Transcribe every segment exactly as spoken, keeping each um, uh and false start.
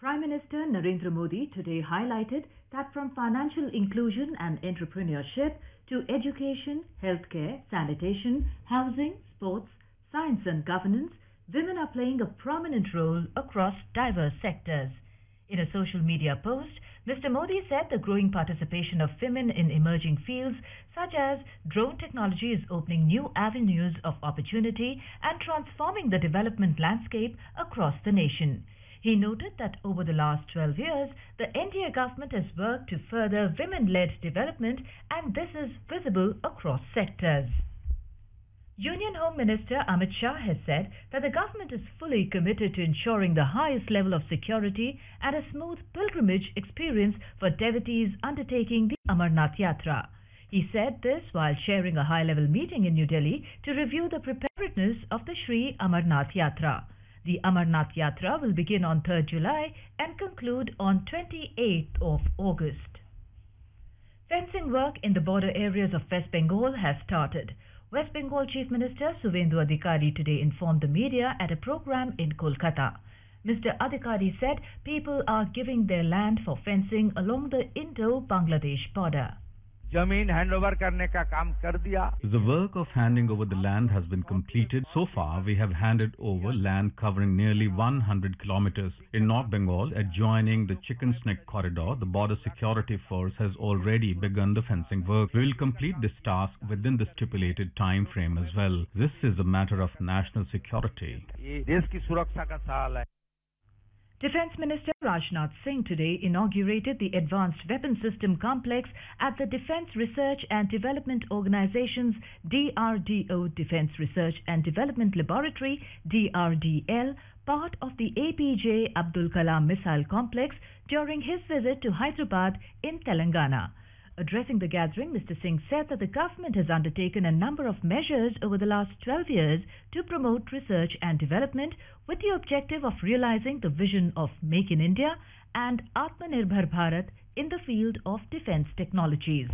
Prime Minister Narendra Modi today highlighted that from financial inclusion and entrepreneurship to education, healthcare, sanitation, housing, sports, science and governance, women are playing a prominent role across diverse sectors. In a social media post, Mister Modi said the growing participation of women in emerging fields such as drone technology is opening new avenues of opportunity and transforming the development landscape across the nation. He noted that over the last twelve years, the N D A government has worked to further women-led development, and this is visible across sectors. Union Home Minister Amit Shah has said that the government is fully committed to ensuring the highest level of security and a smooth pilgrimage experience for devotees undertaking the Amarnath Yatra. He said this while chairing a high-level meeting in New Delhi to review the preparedness of the Sri Amarnath Yatra. The Amarnath Yatra will begin on third July and conclude on twenty-eighth of August. Fencing work in the border areas of West Bengal has started. West Bengal Chief Minister Suvendu Adhikari today informed the media at a program in Kolkata. Mister Adhikari said people are giving their land for fencing along the Indo-Bangladesh border. जमीन handover करने का काम कर दिया. The work of handing over the land has been completed. So far, we have handed over land covering nearly one hundred kilometers. In North Bengal, adjoining the Chicken Snake corridor, the border security force has already begun the fencing work. We will complete this task within the stipulated time frame as well. This is a matter of national security. ये देश की सुरक्षा का सवाल है. Defence Minister Rajnath Singh today inaugurated the Advanced Weapon System Complex at the Defence Research and Development Organization's D R D O Defence Research and Development Laboratory D R D L, part of the A P J Abdul Kalam Missile Complex during his visit to Hyderabad in Telangana. Addressing the gathering, Mister Singh said that the government has undertaken a number of measures over the last twelve years to promote research and development with the objective of realizing the vision of Make in India and Atmanirbhar Bharat in the field of defense technologies.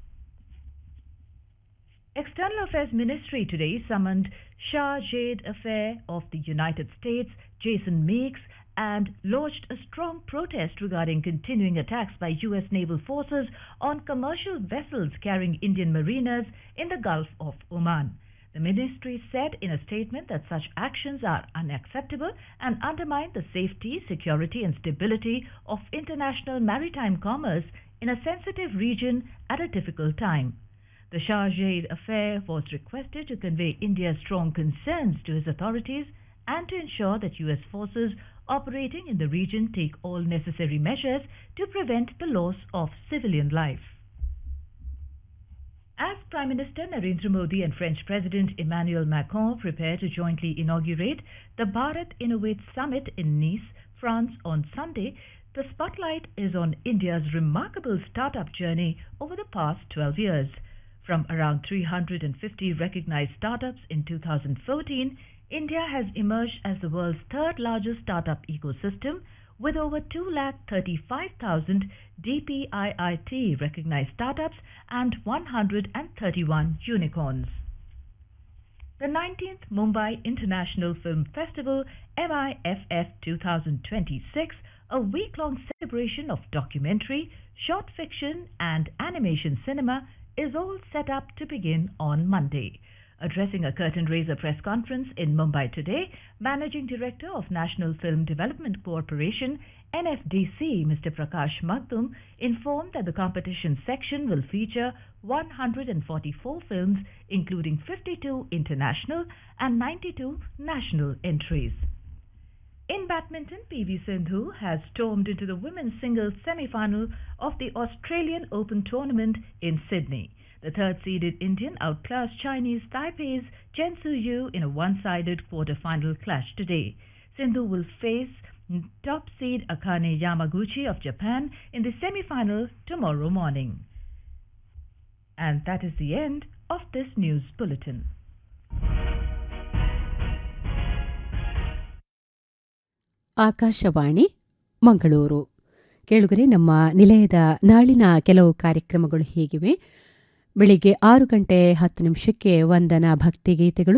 External Affairs Ministry today summoned Chargé d'Affaires of the United States, Jason Meeks, and lodged a strong protest regarding continuing attacks by U S naval forces on commercial vessels carrying Indian mariners in the Gulf of Oman. The ministry said in a statement that such actions are unacceptable and undermine the safety, security and stability of international maritime commerce in a sensitive region at a difficult time. The Chargé d'Affaires was requested to convey India's strong concerns to his authorities and to ensure that U S forces operating in the region take all necessary measures to prevent the loss of civilian life. As Prime Minister Narendra Modi and French President Emmanuel Macron prepare to jointly inaugurate the Bharat Innovates Summit in Nice, France on Sunday, the spotlight is on India's remarkable startup journey over the past twelve years. From around three hundred fifty recognized startups in two thousand fourteen, India has emerged as the world's third largest startup ecosystem with over two lakh thirty-five thousand D P I I T recognized startups and one hundred thirty-one unicorns. The nineteenth Mumbai International Film Festival M I F F twenty twenty-six, a week-long celebration of documentary, short fiction and animation cinema, is all set up to begin on Monday. Addressing a curtain-raiser press conference in Mumbai today, Managing Director of National Film Development Corporation, N F D C, Mister Prakash Magdum, informed that the competition section will feature one hundred forty-four films, including fifty-two international and ninety-two national entries. In badminton, P V Sindhu has stormed into the women's singles semi-final of the Australian Open tournament in Sydney. The third-seeded Indian outclassed Chinese Taipei's Chen Suyu in a one-sided quarter-final clash today. Sindhu will face top seed Akane Yamaguchi of Japan in the semi-final tomorrow morning. And that is the end of this news bulletin. Akashvani Mangaluru. ಕೇಳುಗರೆ, ನಮ್ಮ ನಿಲಯದ ನಾಳಿನ ಕೆಲವು ಕಾರ್ಯಕ್ರಮಗಳು ಹೀಗಿವೆ. ಬೆಳಿಗ್ಗೆ ಆರು ಗಂಟೆ ಹತ್ತು ನಿಮಿಷಕ್ಕೆ ವಂದನಾ ಭಕ್ತಿಗೀತೆಗಳು.